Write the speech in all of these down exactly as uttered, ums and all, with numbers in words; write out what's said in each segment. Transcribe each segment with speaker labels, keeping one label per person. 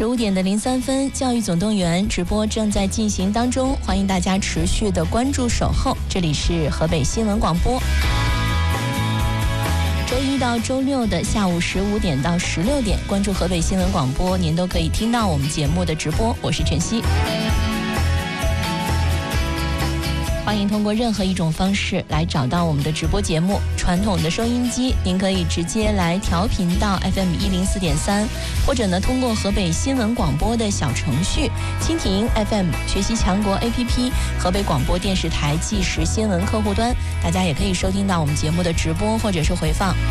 Speaker 1: 十五点的零三分，教育总动员直播正在进行当中，欢迎大家持续的关注守候。这里是河北新闻广播，周一到周六的下午十五点到十六点，关注河北新闻广播，您都可以听到我们节目的直播。我是晨曦。欢迎通过任何一种方式来找到我们的直播节目。传统的收音机，您可以直接来调频到 F M 一零四点三，或者呢，通过河北新闻广播的小程序、蜻蜓 F M、学习强国 A P P、河北广播电视台即时新闻客户端，大家也可以收听到我们节目的直播或者是回放。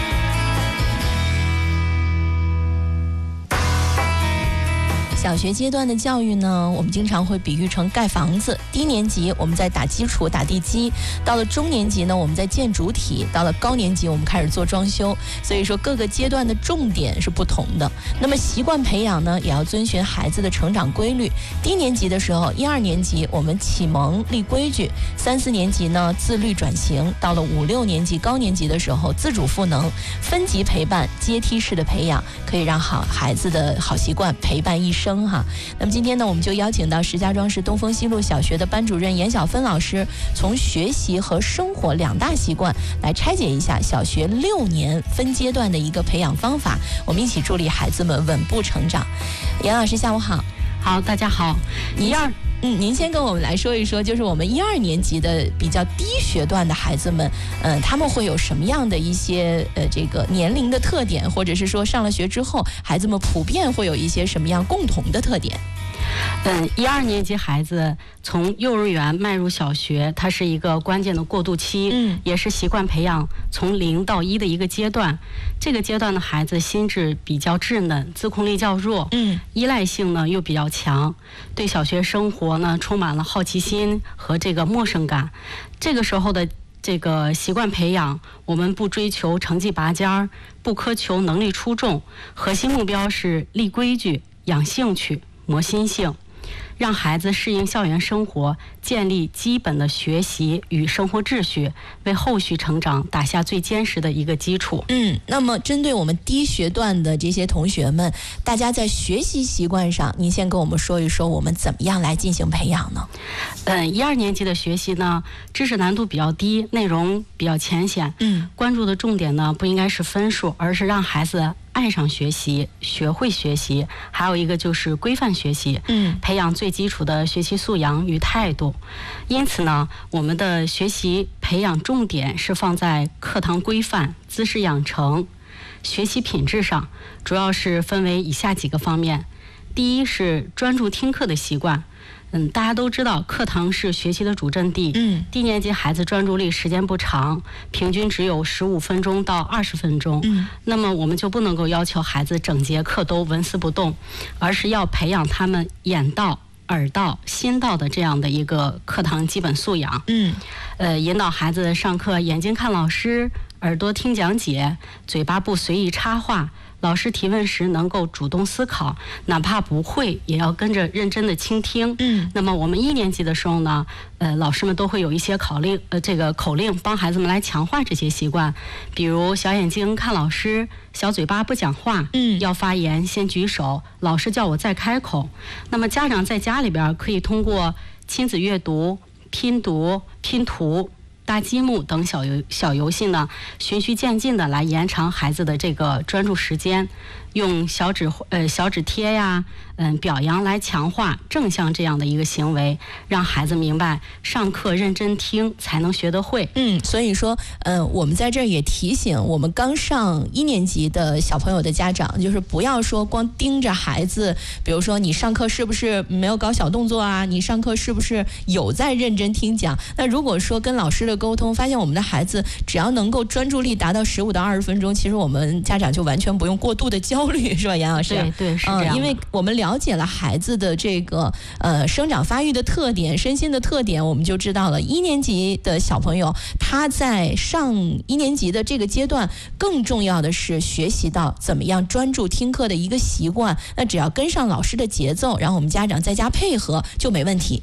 Speaker 1: 小学阶段的教育呢，我们经常会比喻成盖房子。低年级我们在打基础、打地基，到了中年级呢，我们在建主体，到了高年级我们开始做装修。所以说各个阶段的重点是不同的。那么习惯培养呢，也要遵循孩子的成长规律。低年级的时候，一二年级我们启蒙立规矩，三四年级呢自律转型，到了五六年级高年级的时候自主赋能，分级陪伴，阶梯式的培养，可以让好孩子的好习惯陪伴一生。哈，那么今天呢，我们就邀请到石家庄市东风西路小学的班主任严小芬老师，从学习和生活两大习惯来拆解一下小学六年分阶段的一个培养方法，我们一起助力孩子们稳步成长。严老师，下午好。
Speaker 2: 好，大家好。一二。
Speaker 1: 嗯，您先跟我们来说一说，就是我们一二年级的比较低学段的孩子们，嗯、呃，他们会有什么样的一些呃这个年龄的特点，或者是说上了学之后，孩子们普遍会有一些什么样共同的特点？
Speaker 2: 嗯，一二年级孩子从幼儿园迈入小学，它是一个关键的过渡期，嗯，也是习惯培养从零到一的一个阶段。这个阶段的孩子心智比较稚嫩，自控力较弱，嗯，依赖性呢又比较强，对小学生活呢充满了好奇心和这个陌生感。这个时候的这个习惯培养，我们不追求成绩拔尖儿，不苛求能力出众，核心目标是立规矩、养兴趣、磨心性，让孩子适应校园生活，建立基本的学习与生活秩序，为后续成长打下最坚实的一个基础。
Speaker 1: 嗯，那么针对我们低学段的这些同学们，大家在学习习惯上，您先跟我们说一说，我们怎么样来进行培养呢？
Speaker 2: 嗯，一二年级的学习呢，知识难度比较低，内容比较浅显。嗯，关注的重点呢，不应该是分数，而是让孩子爱上学习，学会学习，还有一个就是规范学习，嗯，培养最基础的学习素养与态度。因此呢，我们的学习培养重点是放在课堂规范、知识养成、学习品质上，主要是分为以下几个方面。第一是专注听课的习惯。嗯，大家都知道课堂是学习的主阵地。嗯，低年级孩子专注力时间不长，平均只有十五分钟到二十分钟。嗯，那么我们就不能够要求孩子整节课都纹丝不动，而是要培养他们眼到、耳到、心到的这样的一个课堂基本素养。嗯，呃，引导孩子上课眼睛看老师，耳朵听讲解，嘴巴不随意插话。老师提问时能够主动思考，哪怕不会也要跟着认真的倾听。嗯，那么我们一年级的时候呢，呃，老师们都会有一些口令，呃，这个口令帮孩子们来强化这些习惯，比如小眼睛看老师，小嘴巴不讲话，嗯，要发言先举手，老师叫我再开口。那么家长在家里边可以通过亲子阅读、拼读、拼图、搭积木等小游小游戏呢，循序渐进的来延长孩子的这个专注时间，用小纸呃小纸贴呀，嗯表扬来强化正向这样的一个行为，让孩子明白上课认真听才能学得会。
Speaker 1: 嗯，所以说，嗯、呃，我们在这儿也提醒我们刚上一年级的小朋友的家长，就是不要说光盯着孩子，比如说你上课是不是没有搞小动作啊？你上课是不是有在认真听讲？那如果说跟老师的沟通，发现我们的孩子只要能够专注力达到十五到二十分钟，其实我们家长就完全不用过度的焦虑，是吧，杨老师？
Speaker 2: 对对，是这样、
Speaker 1: 嗯。因为我们了解了孩子的这个呃生长发育的特点、身心的特点，我们就知道了一年级的小朋友他在上一年级的这个阶段，更重要的是学习到怎么样专注听课的一个习惯。那只要跟上老师的节奏，然后我们家长在家配合就没问题。